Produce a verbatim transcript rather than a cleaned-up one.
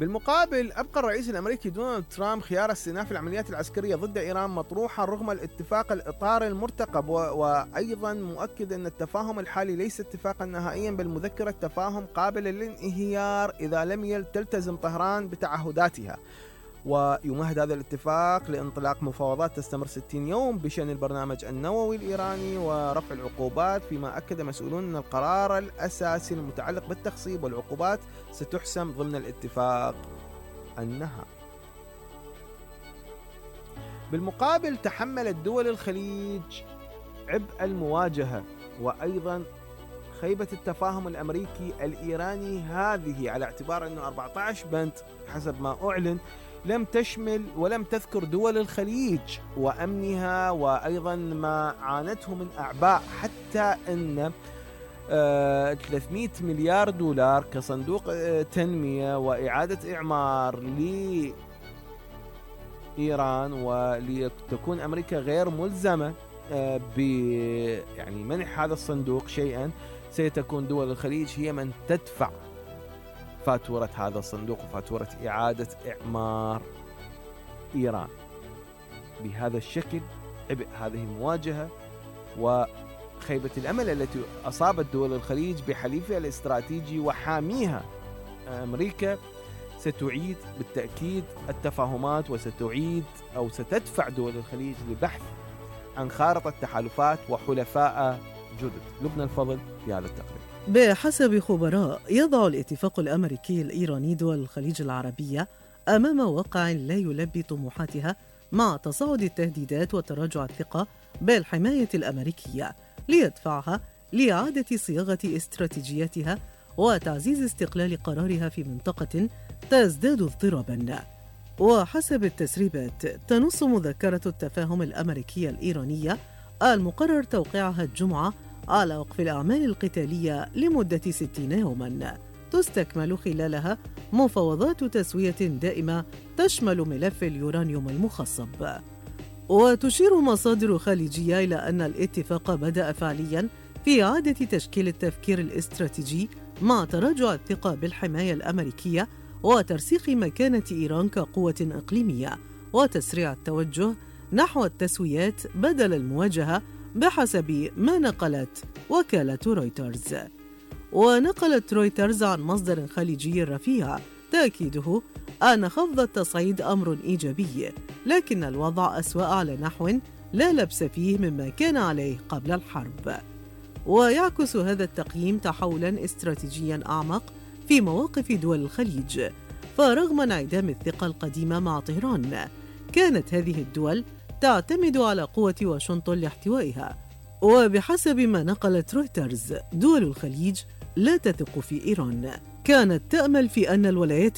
بالمقابل أبقى الرئيس الأمريكي دونالد ترامب خيار استئناف العمليات العسكرية ضد إيران مطروحا رغم الاتفاق الإطار المرتقب، و... وأيضا مؤكد أن التفاهم الحالي ليس اتفاقا نهائيا بل مذكرة تفاهم قابلة للانهيار إذا لم تلتزم طهران بتعهداتها. ويمهد هذا الاتفاق لانطلاق مفاوضات تستمر ستين يوم بشأن البرنامج النووي الإيراني ورفع العقوبات، فيما أكد مسؤولون أن القرار الأساسي المتعلق بالتخصيب والعقوبات ستحسم ضمن الاتفاق النهائي. بالمقابل تحملت دول الخليج عبء المواجهة وأيضا خيبة التفاهم الأمريكي الإيراني هذه، على اعتبار أنه أربعة عشر بند حسب ما أعلن لم تشمل ولم تذكر دول الخليج وأمنها وأيضا ما عانته من أعباء، حتى أن ثلاثمئة مليار دولار كصندوق تنمية وإعادة إعمار لإيران، ولتكون أمريكا غير ملزمة ب يعني منح هذا الصندوق شيئا، سيتكون دول الخليج هي من تدفع فاتورة هذا الصندوق وفاتورة إعادة إعمار إيران. بهذا الشكل عبء هذه المواجهة وخيبة الأمل التي أصابت دول الخليج بحليفها الاستراتيجي وحاميها أمريكا ستعيد بالتأكيد التفاهمات، وستعيد أو ستدفع دول الخليج لبحث عن خارطة تحالفات وحلفاء جدد. لبنى الفضل في هذا التقرير. بحسب خبراء يضع الاتفاق الأمريكي الإيراني دول الخليج العربية أمام واقع لا يلبي طموحاتها مع تصاعد التهديدات وتراجع الثقة بالحماية الأمريكية، ليدفعها لإعادة صياغة استراتيجيتها وتعزيز استقلال قرارها في منطقة تزداد اضطراباً. وحسب التسريبات تنص مذكرة التفاهم الأمريكية الإيرانية المقرر توقيعها الجمعة على وقف الأعمال القتالية لمدة ستين يوماً، تستكمل خلالها مفاوضات تسوية دائمة تشمل ملف اليورانيوم المخصب. وتشير مصادر خليجية إلى أن الاتفاق بدأ فعلياً في إعادة تشكيل التفكير الاستراتيجي مع تراجع الثقة بالحماية الأمريكية وترسيخ مكانة إيران كقوة إقليمية وتسريع التوجه نحو التسويات بدل المواجهة، بحسب ما نقلت وكالة رويترز. ونقلت رويترز عن مصدر خليجي رفيع تأكيده أن خفض التصعيد أمر إيجابي، لكن الوضع أسوأ على نحو لا لبس فيه مما كان عليه قبل الحرب. ويعكس هذا التقييم تحولاً استراتيجياً أعمق في مواقف دول الخليج، فرغم انعدام الثقة القديمة مع طهران كانت هذه الدول تعتمد على قوة واشنطن لاحتوائها. وبحسب ما نقلت رويترز دول الخليج لا تثق في إيران، كانت تأمل في أن الولايات